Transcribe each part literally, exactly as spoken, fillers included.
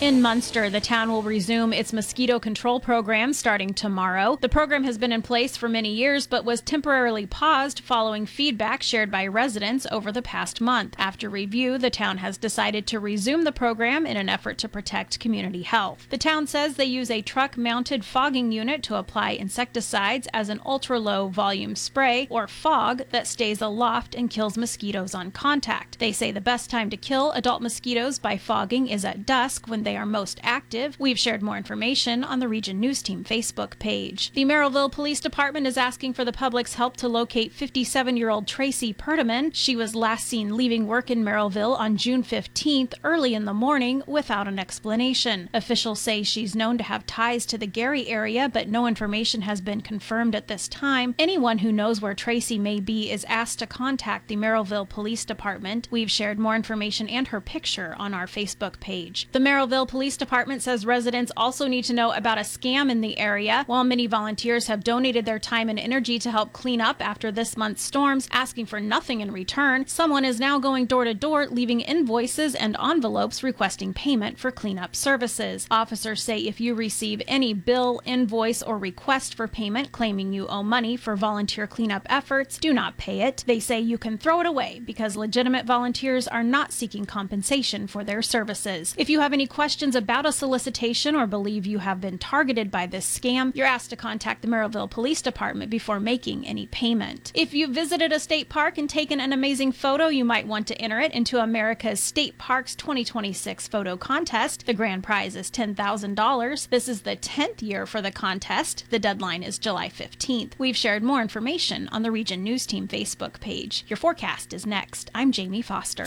In Munster, the town will resume its mosquito control program starting tomorrow. The program has been in place for many years, but was temporarily paused following feedback shared by residents over the past month. After review, the town has decided to resume the program in an effort to protect community health. The town says they use a truck-mounted fogging unit to apply insecticides as an ultra-low volume spray, or fog, that stays aloft and kills mosquitoes on contact. They say the best time to kill adult mosquitoes by fogging is at dusk when they are most active. We've shared more information on the Region News Team Facebook page. The Merrillville Police Department is asking for the public's help to locate fifty-seven-year-old Tracy Perdaman. She was last seen leaving work in Merrillville on June fifteenth, early in the morning, without an explanation. Officials say she's known to have ties to the Gary area, but no information has been confirmed at this time. Anyone who knows where Tracy may be is asked to contact the Merrillville Police Department. We've shared more information and her picture on our Facebook page. The Merrillville Police Department says residents also need to know about a scam in the area. While many volunteers have donated their time and energy to help clean up after this month's storms, asking for nothing in return, someone is now going door to door leaving invoices and envelopes requesting payment for cleanup services. Officers say if you receive any bill, invoice, or request for payment claiming you owe money for volunteer cleanup efforts, do not pay it. They say you can throw it away because legitimate volunteers are not seeking compensation for their services. If you have any questions about a solicitation or believe you have been targeted by this scam, you're asked to contact the Merrillville Police Department before making any payment. If you visited a state park and taken an amazing photo, you might want to enter it into America's State Parks twenty twenty-six photo contest. The grand prize is ten thousand dollars. This is the tenth year for the contest. The deadline is July fifteenth. We've shared more information on the Region News Team Facebook page. Your forecast is next. I'm Jamie Foster.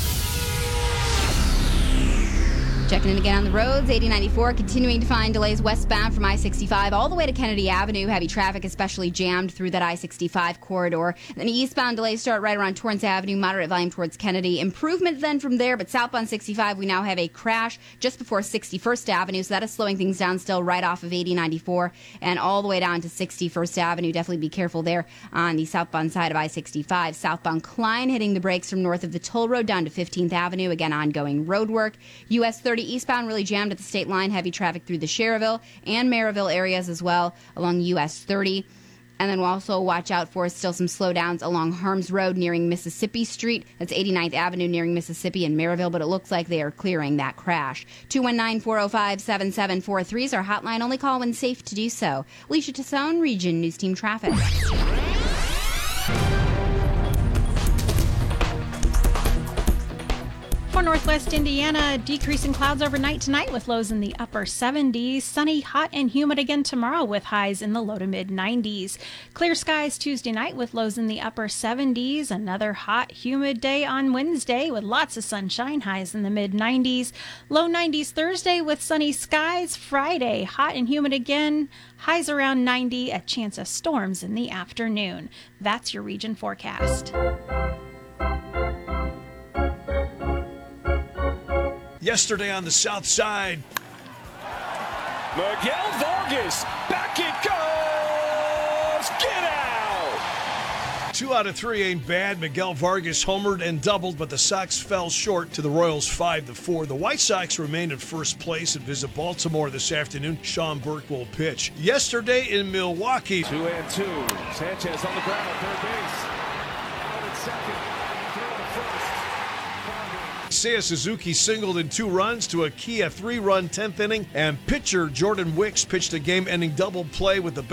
Checking in again on the roads, eighty ninety-four continuing to find delays westbound from I sixty-five all the way to Kennedy Avenue. Heavy traffic especially jammed through that I sixty-five corridor. Then eastbound delays start right around Torrance Avenue, moderate volume towards Kennedy. Improvement then from there, but southbound sixty-five, we now have a crash just before sixty-first Avenue, so that is slowing things down still right off of eighty ninety-four and all the way down to sixty-first Avenue. Definitely be careful there on the southbound side of I sixty-five. Southbound Klein hitting the brakes from north of the toll road down to fifteenth Avenue. Again, ongoing road work. U S thirty eastbound really jammed at the state line. Heavy traffic through the Cherville and Maryville areas as well along U S thirty. And then we'll also watch out for still some slowdowns along Harms Road nearing Mississippi Street. That's eighty-ninth Avenue nearing Mississippi and Maryville, but it looks like they are clearing that crash. two one nine, four oh five, seven seven four three is our hotline. Only call when safe to do so. Alicia Tassone, Region News Team Traffic. For Northwest Indiana, decreasing clouds overnight tonight with lows in the upper seventies. Sunny, hot, and humid again tomorrow with highs in the low to mid nineties. Clear skies Tuesday night with lows in the upper seventies. Another hot, humid day on Wednesday with lots of sunshine, highs in the mid nineties. Low nineties Thursday with sunny skies. Friday, hot and humid again. Highs around ninety, a chance of storms in the afternoon. That's your region forecast. Yesterday on the south side. Miguel Vargas, back it goes! Get out! Two out of three ain't bad. Miguel Vargas homered and doubled, but the Sox fell short to the Royals five to four. The White Sox remain in first place and visit Baltimore this afternoon. Sean Burke will pitch. Yesterday in Milwaukee. Two and two. Sanchez on the ground, third base. Out at second. Seiya Suzuki singled in two runs to a Kia three-run tenth inning, and pitcher Jordan Wicks pitched a game-ending double play with the